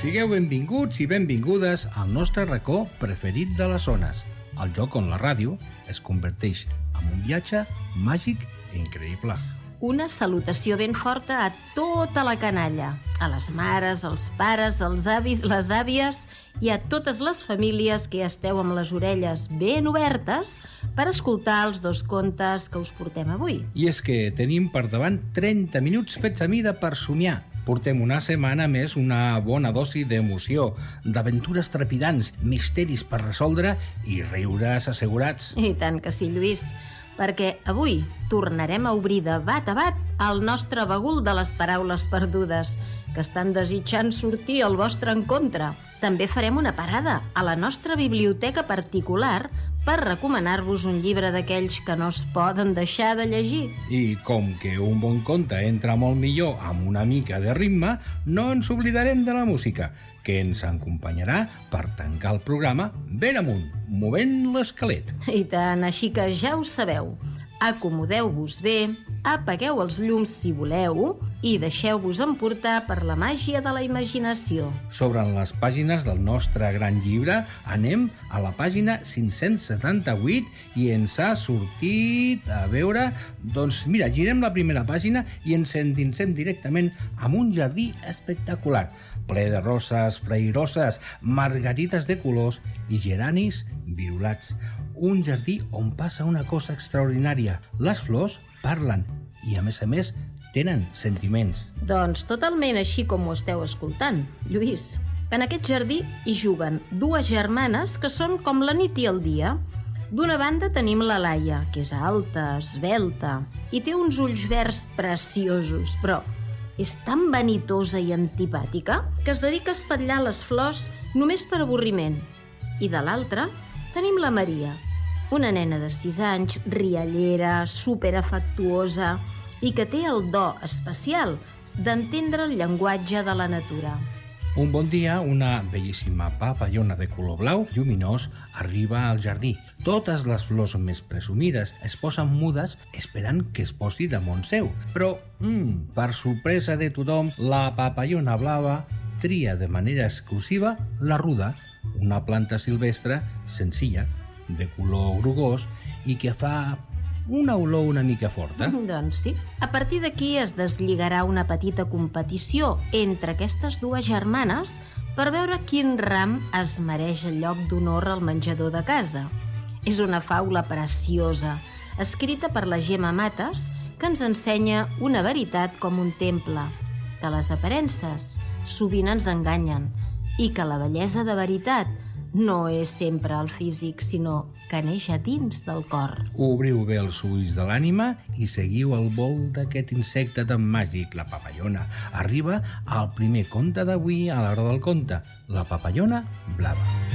Sigueu benvinguts i benvingudes al nostre racó preferit de les zones, el lloc on la ràdio es converteix en un viatge màgic i increïble. Una salutació ben forta a tota la canalla, a les mares, els pares, els avis, les àvies i a totes les famílies que esteu amb les orelles ben obertes per escoltar els dos contes que us portem avui. I és que tenim per davant 30 minuts fets a mida per somiar. Portem una setmana més una bona dosi d'emoció, d'aventures trepidants, misteris per resoldre i riures assegurats. I tant que sí, Lluís, perquè avui tornarem a obrir de bat a bat el nostre bagul de les paraules perdudes, que estan desitjant sortir al vostre encontre. També farem una parada a la nostra biblioteca particular per recomanar-vos un llibre d'aquells que no es poden deixar de llegir. I com que un bon conte entra molt millor amb una mica de ritme, no ens oblidarem de la música, que ens acompanyarà per tancar el programa ben amunt, movent l'esquelet. I tant, així que ja ho sabeu. Acomodeu-vos bé, apagueu els llums si voleu i deixeu-vos emportar per la màgia de la imaginació. Sobre les pàgines del nostre gran llibre anem a la pàgina 578 i ens ha sortit, a veure, doncs mira, girem la primera pàgina i ens endinsem directament amb un jardí espectacular, ple de roses flairoses, margarites de colors i geranis violats. Un jardí on passa una cosa extraordinària. Les flors parlen i, a més, tenen sentiments. Doncs totalment així com ho esteu escoltant, Lluís. En aquest jardí hi juguen dues germanes que són com la nit i el dia. D'una banda tenim la Laia, que és alta, esvelta i té uns ulls verds preciosos, però és tan vanitosa i antipàtica que es dedica a espatllar les flors només per avorriment. I de l'altra tenim la Maria, una nena de 6 anys, riallera, superafectuosa i que té el do especial d'entendre el llenguatge de la natura. Un bon dia, una bellíssima papallona de color blau lluminós arriba al jardí. Totes les flors més presumides es posen mudes esperant que es posi damunt seu. Però, per sorpresa de tothom, la papallona blava tria de manera exclusiva la ruda, una planta silvestre senzilla, de color grogós i que fa una olor una mica forta. Doncs sí. A partir d'aquí es deslligarà una petita competició entre aquestes dues germanes per veure quin ram es mereix el lloc d'honor al menjador de casa. És una faula preciosa, escrita per la Gemma Mates, que ens ensenya una veritat com un temple, que les aparences sovint ens enganyen i que la bellesa de veritat no és sempre el físic, sinó que neix a dins del cor. Obriu bé els ulls de l'ànima i seguiu el vol d'aquest insecte tan màgic, la papallona. Arriba al primer conte d'avui a l'hora del conte, la papallona blava.